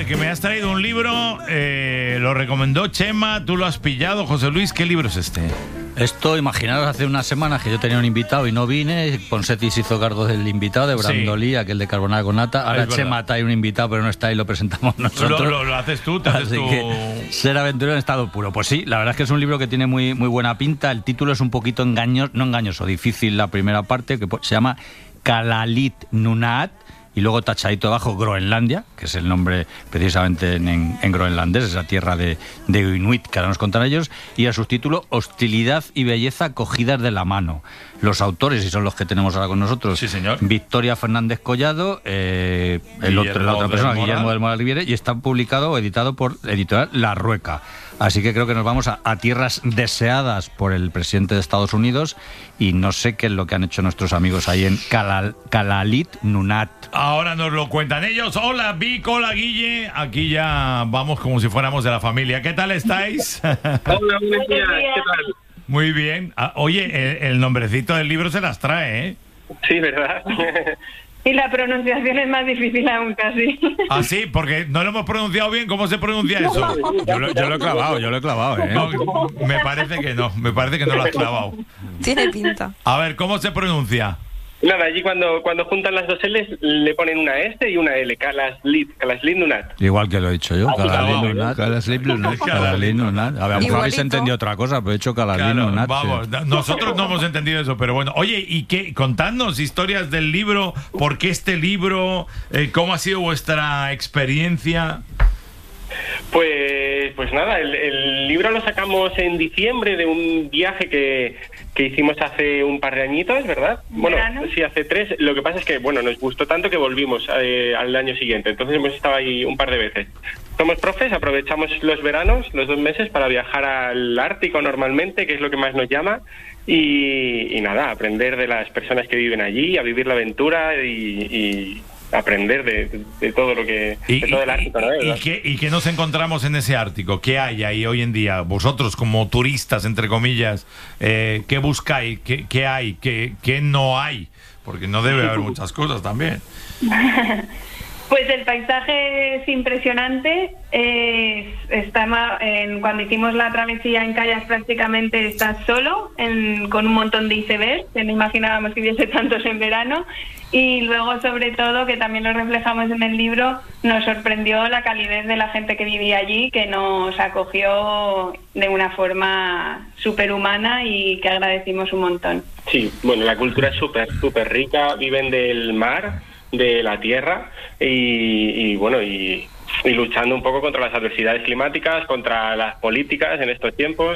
ver, que me has traído un libro, lo recomendó Chema, tú lo has pillado. José Luis, ¿qué libro es este? Esto, imaginaros, hace unas semanas que yo tenía un invitado y no vine. Ponsetti se hizo cargo del invitado, de Brandolí, sí, aquel de carbonara con nata. Ahora Chema trae un invitado, pero no está y lo presentamos nosotros. Lo haces tú, te haces tú. Ser aventurero en estado puro. Pues sí, la verdad es que es un libro que tiene muy buena pinta. El título es un poquito engañoso, difícil la primera parte, que se llama Kalalit Nunaat. Y luego tachadito abajo Groenlandia, que es el nombre precisamente en groenlandés, esa tierra de Inuit, que ahora nos contarán ellos, y el subtítulo Hostilidad y belleza cogidas de la mano. Los autores, y son los que tenemos ahora con nosotros, sí, señor. Victoria Fernández Collado, la otra persona, Guillermo del Moral Riviere, y está publicado o editado por Editorial La Rueca. Así que creo que nos vamos a tierras deseadas por el presidente de Estados Unidos, y no sé qué es lo que han hecho nuestros amigos ahí en Kalalit Nunaat. Ahora nos lo cuentan ellos. Hola Vic, hola Guille. Aquí ya vamos como si fuéramos de la familia. ¿Qué tal estáis? Hola, buenos días. ¿Qué tal? Muy bien. Oye, el nombrecito del libro se las trae, ¿eh? Sí, ¿verdad? Y la pronunciación es más difícil aún casi. Ah, sí, porque no lo hemos pronunciado bien. ¿Cómo se pronuncia eso? Yo lo he clavado, ¿eh? No, me parece que no lo has clavado. Tiene pinta. A ver, ¿cómo se pronuncia? Nada, allí cuando juntan las dos L's le ponen una S y una L, Kalalit Nunaat. Igual que lo he dicho yo, Kalalit Nunaat. A ver, a lo mejor habéis entendido otra cosa, pero he hecho Kalalit Nunaat. Vamos, nosotros no hemos entendido eso, pero bueno. Oye, ¿y qué? Contadnos historias del libro, ¿por qué este libro? ¿Cómo ha sido vuestra experiencia? Pues nada, el libro lo sacamos en diciembre de un viaje que hicimos hace un par de añitos, ¿verdad? Bueno, sí, hace 3. Lo que pasa es que, nos gustó tanto que volvimos al año siguiente. Entonces hemos estado ahí un par de veces. Somos profes, aprovechamos los veranos, los 2 meses, para viajar al Ártico normalmente, que es lo que más nos llama. Y nada, aprender de las personas que viven allí, a vivir la aventura y aprender de todo lo que de todo el Ártico, ¿no? ¿Y qué nos encontramos en ese Ártico? ¿Qué hay ahí hoy en día? Vosotros, como turistas, entre comillas, ¿qué buscáis? ¿Qué hay? ¿Qué no hay? Porque no debe haber muchas cosas también. Pues el paisaje es impresionante. Cuando hicimos la travesía en kayak prácticamente estás solo, con un montón de icebergs, que no imaginábamos que hubiese tantos en verano. Y luego, sobre todo, que también lo reflejamos en el libro, nos sorprendió la calidez de la gente que vivía allí, que nos acogió de una forma superhumana y que agradecimos un montón. Sí, la cultura es súper rica, viven del mar, de la tierra y luchando un poco contra las adversidades climáticas, contra las políticas en estos tiempos.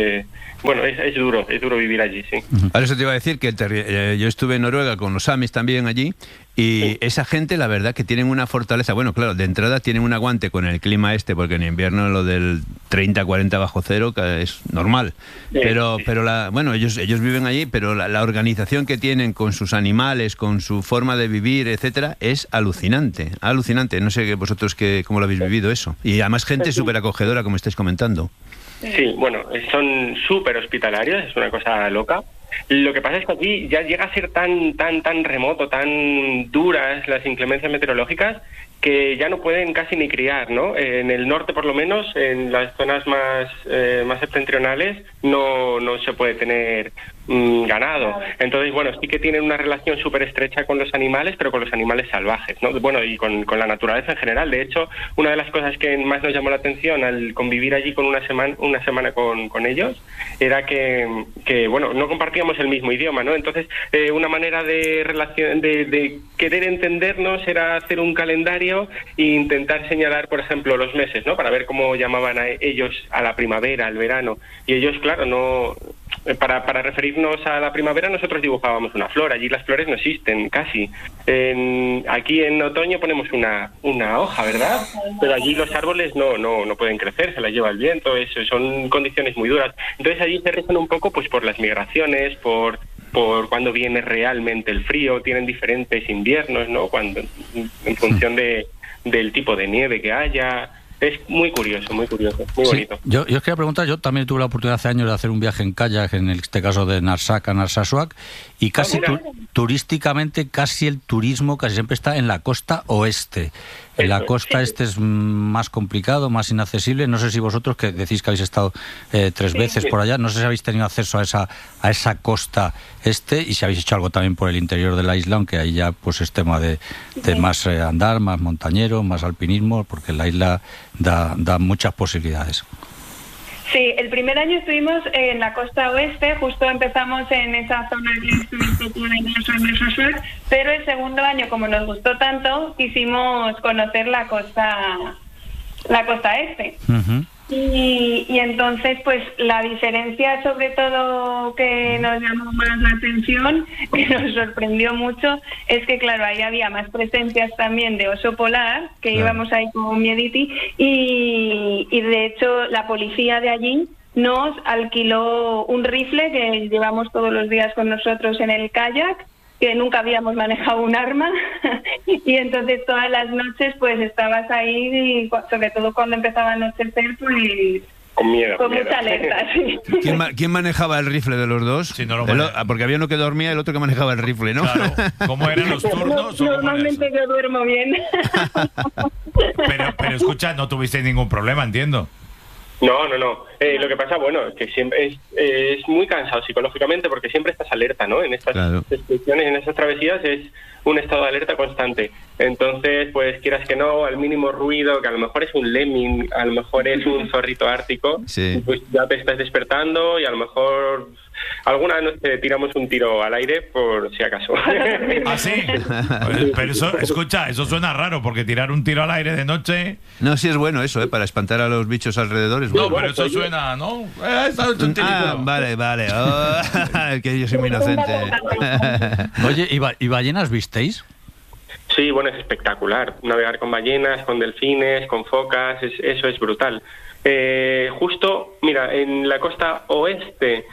Es duro vivir allí, sí. Ahora eso te iba a decir, que yo estuve en Noruega con los samis también allí, y esa gente, la verdad, que tienen una fortaleza. Bueno, claro, de entrada tienen un aguante con el clima porque en invierno lo del 30, 40 bajo cero es normal. Pero ellos viven allí, pero la organización que tienen con sus animales, con su forma de vivir, etcétera, es alucinante. No sé vosotros cómo lo habéis vivido eso. Y además gente súper acogedora, como estáis comentando. Sí, son súper hospitalarios, es una cosa loca. Lo que pasa es que aquí ya llega a ser tan remoto, tan duras las inclemencias meteorológicas, que ya no pueden casi ni criar, ¿no? En el norte, por lo menos, en las zonas más septentrionales, no se puede tener ganado. Entonces, sí que tienen una relación súper estrecha con los animales, pero con los animales salvajes, ¿no? Y con la naturaleza en general. De hecho, una de las cosas que más nos llamó la atención al convivir allí con una semana con ellos era que no compartíamos el mismo idioma, ¿no? Entonces, una manera de querer entendernos era hacer un calendario e intentar señalar, por ejemplo, los meses, ¿no? Para ver cómo llamaban a ellos a la primavera, al verano. Y ellos, claro, no... Para referirnos a la primavera nosotros dibujábamos una flor. Allí las flores no existen casi. Aquí en otoño ponemos una hoja, ¿verdad? Pero allí los árboles no pueden crecer, se las lleva el viento. Son condiciones muy duras. Entonces allí se rezan un poco por las migraciones, por cuando viene realmente el frío. Tienen diferentes inviernos, ¿no? En función del tipo de nieve que haya. Es muy curioso, muy bonito. Yo os quería preguntar, yo también tuve la oportunidad hace años de hacer un viaje en kayak, en este caso de Narsaq a Narsarsuaq, y casi turísticamente, casi el turismo casi siempre está en la costa oeste. En la Eso es. costa este es más complicado, más inaccesible. No sé si vosotros, que decís que habéis estado 3 veces por allá, no sé si habéis tenido acceso a esa costa este y si habéis hecho algo también por el interior de la isla, aunque ahí ya pues es tema de más andar, más montañero, más alpinismo, porque la isla da muchas posibilidades. Sí, el primer año estuvimos en la costa oeste, justo empezamos en esa zona que es, pero el segundo año, como nos gustó tanto, quisimos conocer la costa este. Uh-huh. Y entonces, pues la diferencia sobre todo que nos llamó más la atención, que nos sorprendió mucho, es que claro, ahí había más presencias también de oso polar, que íbamos ahí con miediti, y de hecho la policía de allí nos alquiló un rifle que llevamos todos los días con nosotros en el kayak, que nunca habíamos manejado un arma y entonces todas las noches pues estabas ahí y sobre todo cuando empezaba a anochecer pues Con miedo. con mucha alerta, sí. ¿Quién manejaba el rifle de los dos? Sí, no lo maneja. Porque había uno que dormía y el otro que manejaba el rifle, ¿no? Claro. ¿Cómo eran los turnos? ¿O cómo era Normalmente eso? yo duermo bien. Pero escucha, no tuvisteis ningún problema, entiendo. No. Lo que pasa, bueno, es que siempre es muy cansado psicológicamente porque siempre estás alerta, ¿no? En estas excursiones, en estas travesías es un estado de alerta constante. Entonces, pues quieras que no, al mínimo ruido, que a lo mejor es un lemming, a lo mejor es un zorrito ártico, pues ya te estás despertando y a lo mejor alguna vez nos tiramos un tiro al aire por si acaso. ¿Ah, sí? Pero eso, escucha, eso suena raro, porque tirar un tiro al aire de noche... No, sí es bueno eso, para espantar a los bichos alrededor. Es No, bueno. pero eso suena, ¿no? Esta noche un tirito. Vale. Oh, que yo soy muy inocente. Oye, ¿y ballenas visteis? Sí, bueno, es espectacular. Navegar con ballenas, con delfines, con focas, eso es brutal. Justo, mira, en la costa oeste,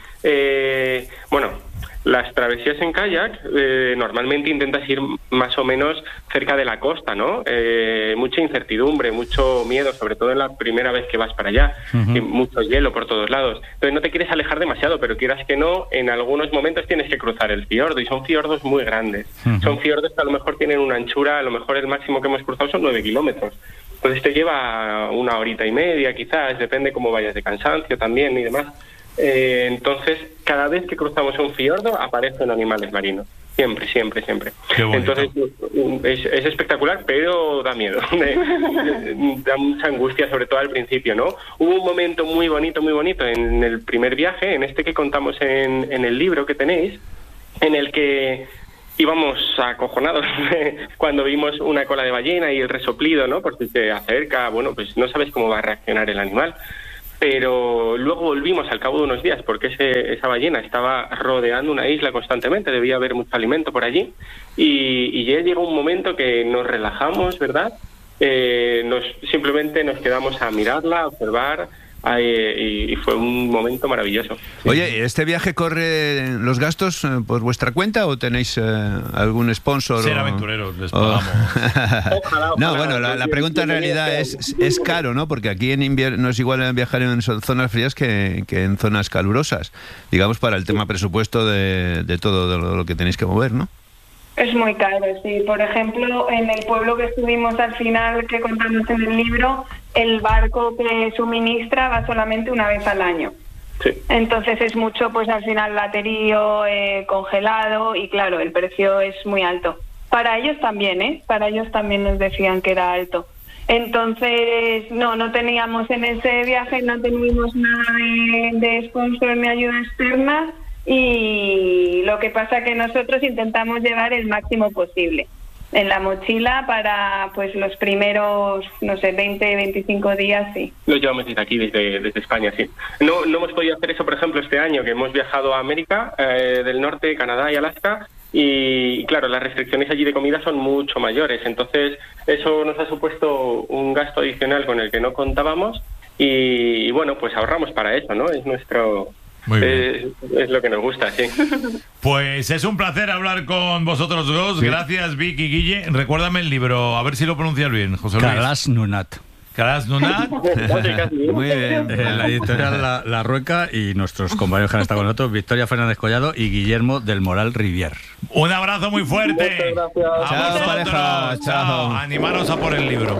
las travesías en kayak, normalmente intentas ir más o menos cerca de la costa, ¿no? Mucha incertidumbre, mucho miedo, sobre todo en la primera vez que vas para allá, y mucho hielo por todos lados. Entonces no te quieres alejar demasiado, pero quieras que no, en algunos momentos tienes que cruzar el fiordo, y son fiordos muy grandes. Son fiordos que a lo mejor tienen una anchura, a lo mejor el máximo que hemos cruzado son 9 kilómetros. Entonces te lleva 1 horita y media, quizás, depende cómo vayas de cansancio también y demás. Entonces, cada vez que cruzamos un fiordo aparecen animales marinos. Siempre. Qué bonito. Entonces, es espectacular, pero da miedo. Da mucha angustia, sobre todo al principio, ¿no? Hubo un momento muy bonito en el primer viaje, en este que contamos en el libro que tenéis, en el que íbamos acojonados cuando vimos una cola de ballena y el resoplido, ¿no? Porque se acerca, bueno, pues no sabes cómo va a reaccionar el animal. Pero luego volvimos al cabo de unos días porque esa ballena estaba rodeando una isla constantemente, debía haber mucho alimento por allí y ya llegó un momento que nos relajamos, ¿verdad? Simplemente nos quedamos a mirarla, a observar y fue un momento maravilloso. Oye, ¿este viaje corre los gastos por vuestra cuenta o tenéis algún sponsor? Ser aventureros, les pagamos. Ojalá, No, bueno, la pregunta en realidad es caro, ¿no? Porque aquí en invierno no es igual viajar en zonas frías que en zonas calurosas, digamos, para el tema presupuesto de todo lo que tenéis que mover, ¿no? Es muy caro, sí. Por ejemplo, en el pueblo que estuvimos al final, que contamos en el libro, el barco que suministra va solamente una vez al año. Sí. Entonces es mucho, pues al final laterío, congelado, y claro, el precio es muy alto. Para ellos también, ¿eh? Para ellos también nos decían que era alto. Entonces, no teníamos en ese viaje, no teníamos nada de sponsor ni ayuda externa, y lo que pasa que nosotros intentamos llevar el máximo posible en la mochila para pues los primeros, 20, 25 días, sí. Lo llevamos desde aquí, desde España, sí. No hemos podido hacer eso, por ejemplo, este año, que hemos viajado a América del Norte, Canadá y Alaska, y claro, las restricciones allí de comida son mucho mayores, entonces eso nos ha supuesto un gasto adicional con el que no contábamos, y bueno, pues ahorramos para eso, ¿no? Es nuestro... Muy bien. Es lo que nos gusta, sí. Pues es un placer hablar con vosotros dos. Sí. Gracias, Vic y Guille. Recuérdame el libro, a ver si lo pronuncias bien, José Luis. Kalas Nunat. Calas Nunat. Muy bien. La editorial La Rueca y nuestros compañeros que han estado con nosotros, Victoria Fernández Collado y Guillermo del Moral Rivier. Un abrazo muy fuerte. Muchas gracias. A Chao, vosotros. pareja. Chao. Animaros a por el libro.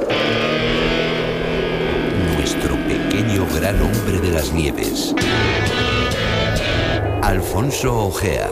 Nuestro pequeño gran hombre de las nieves. Alfonso Ojea.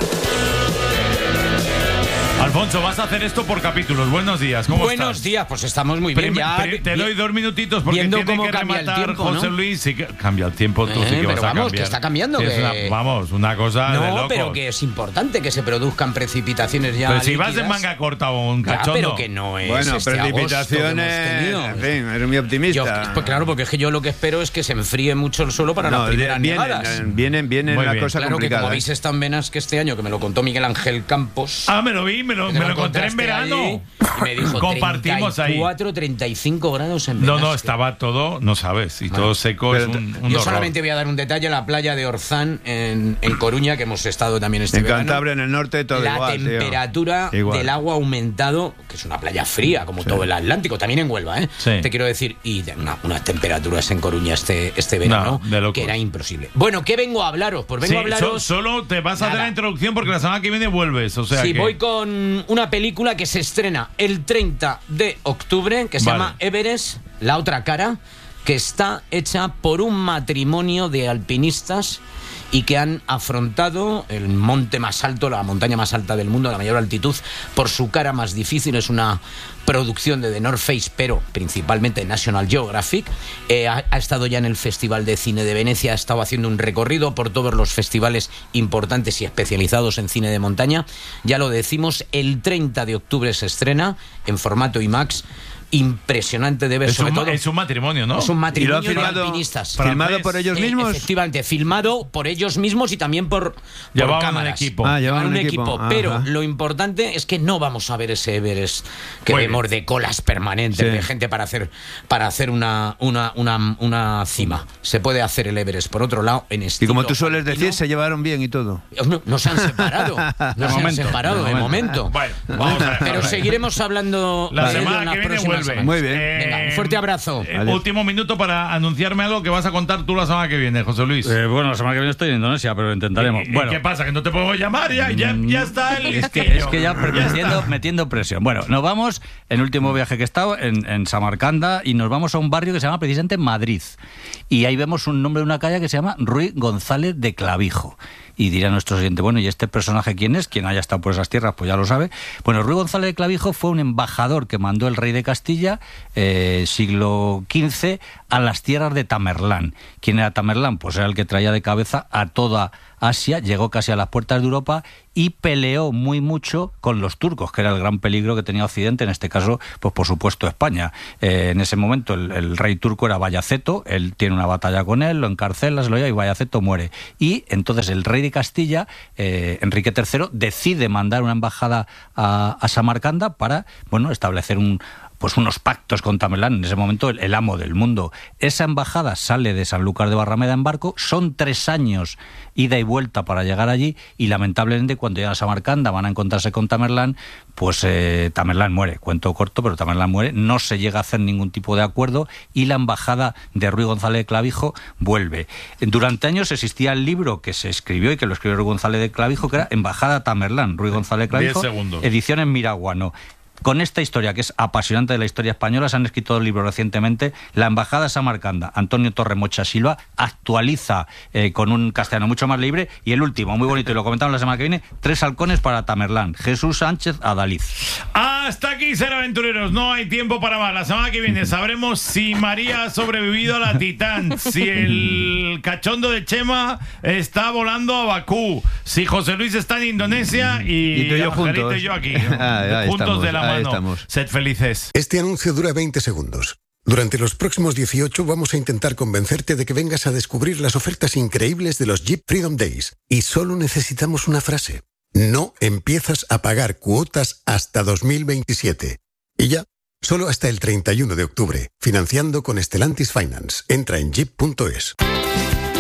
Alfonso, vas a hacer esto por capítulos. Buenos días, ¿cómo Buenos estás? días, pues estamos muy bien. Te doy 2 minutitos porque viendo tiene cómo que cambia el rematar tiempo, José ¿no? Luis. Sí que cambia el tiempo, tú sí que pero vas a vamos, cambiar. que está cambiando, Es que- una cosa de No, locos. pero que es importante que se produzcan precipitaciones ya Pero si vas líquidas. en manga corta o un Ya, cachondo. pero que no es Bueno, este agosto que hemos precipitaciones. tenido. En fin, eres muy Yo, optimista. pues claro, porque es que yo lo que espero es que se enfríe mucho el suelo para las primeras nevadas. vienen Muy una bien. cosa Claro que complicada. como veis es tan venas que este año, que me lo contó Miguel Ángel Campos. Ah, me lo vi, me lo encontré en verano. allí, y me dijo Compartimos ahí. 34, 35 grados en No, Benasque. estaba todo, no sabes, y todo seco. Pero es un Yo horror. solamente voy a dar un detalle: la playa de Orzán en Coruña, que hemos estado también este En verano. Cantabria, en el norte, todo la igual. tío. temperatura Igual. del agua ha aumentado, que es una playa fría, como todo el Atlántico, también en Huelva, ¿eh? Sí. Te quiero decir, y de unas temperaturas en Coruña este verano, No, de locos. que era imposible. Bueno, ¿qué vengo a hablaros? Pues vengo Sí, a hablaros... solo te vas a hacer Nada. la introducción porque la semana que viene vuelves. O sea Sí, que... voy con una película que se estrena el 30 de octubre, que se Vale. llama Everest, la otra cara, que está hecha por un matrimonio de alpinistas y que han afrontado el monte más alto, la montaña más alta del mundo, la mayor altitud, por su cara más difícil. Es una producción de The North Face, pero principalmente National Geographic. Ha estado ya en el Festival de Cine de Venecia, ha estado haciendo un recorrido por todos los festivales importantes y especializados en cine de montaña. Ya lo decimos, el 30 de octubre se estrena en formato IMAX. Impresionante de ver, sobre todo. Es un matrimonio, ¿no? Es un matrimonio ¿Y lo han filmado- de alpinistas. ¿Filmado por ellos mismos? Efectivamente, filmado por ellos mismos y también por Llevaban un cámaras. equipo. Ah, Llevaban llevaban un equipo. Ajá. Pero lo importante es que no vamos a ver ese Everest que Muy vemos bien. de colas permanentes, Sí. de gente para hacer una cima. Se puede hacer el Everest. Por otro lado, en Y estilo como tú sueles decir, alpino, se llevaron bien y todo. no se han separado. No se han separado de momento. Bueno, vamos a ver. Pero seguiremos hablando La de ello en semana las que viene próximas vuelve. semanas. Muy bien. Venga, un fuerte abrazo. Adiós. Último minuto para anunciarme algo que vas a contar tú la semana que viene, José Luis. Bueno, la semana que viene estoy en Indonesia, pero lo intentaremos. ¿Y Bueno, ¿Qué pasa? ¿Que no te puedo llamar? Ya está el es listillo. que ya está. metiendo presión. Bueno, nos vamos, en el último viaje que he estado, en Samarcanda, y nos vamos a un barrio que se llama precisamente Madrid. Y ahí vemos un nombre de una calle que se llama Ruy González de Clavijo. Y dirá nuestro siguiente, bueno, ¿y este personaje quién es? Quien haya estado por esas tierras, pues ya lo sabe. Bueno, Ruy González de Clavijo fue un embajador que mandó el rey de Castilla, siglo XV, a las tierras de Tamerlán. ¿Quién era Tamerlán? Pues era el que traía de cabeza a toda Asia, llegó casi a las puertas de Europa y peleó muy mucho con los turcos, que era el gran peligro que tenía Occidente, en este caso, pues por supuesto España. En ese momento el rey turco era Bayaceto, él tiene una batalla con él, lo encarcela, se lo lleva y Bayaceto muere. Y entonces el rey de Castilla, Enrique III, decide mandar una embajada a Samarcanda para, bueno, establecer unos pactos con Tamerlán, en ese momento el amo del mundo. Esa embajada sale de Sanlúcar de Barrameda en barco, son 3 años ida y vuelta para llegar allí, y lamentablemente cuando llegan a Samarcanda van a encontrarse con Tamerlán, pues Tamerlán muere, cuento corto, pero Tamerlán muere, no se llega a hacer ningún tipo de acuerdo y la embajada de Ruy González de Clavijo vuelve. Durante años existía el libro que se escribió y que lo escribió Ruy González de Clavijo, que era Embajada Tamerlán, Ruy González de Clavijo, 10 segundos. ediciones Miraguano. Con esta historia, que es apasionante de la historia española, se han escrito 2 libros recientemente. La Embajada de Samarcanda, Antonio Torremocha Silva, actualiza con un castellano mucho más libre. Y el último, muy bonito, y lo comentamos la semana que viene, 3 halcones para Tamerlán, Jesús Sánchez Adalid. Hasta aquí, ser aventureros. No hay tiempo para más. La semana que viene sabremos si María ha sobrevivido a la Titán, si el cachondo de Chema está volando a Bakú, si José Luis está en Indonesia y tú y yo Angelito juntos. y yo aquí, Ahí juntos estamos, de la ahí mano. estamos. Sed felices. Este anuncio dura 20 segundos. Durante los próximos 18 vamos a intentar convencerte de que vengas a descubrir las ofertas increíbles de los Jeep Freedom Days. Y solo necesitamos una frase. No empiezas a pagar cuotas hasta 2027. Y ya, solo hasta el 31 de octubre. Financiando con Stellantis Finance. Entra en jeep.es.